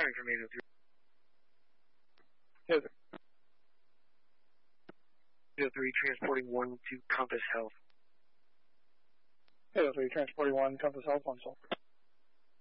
Reporting from 803. Yes, sir. 803, transporting 1 to Compass Health. 803, transporting 1, Compass Health, 1 Sol.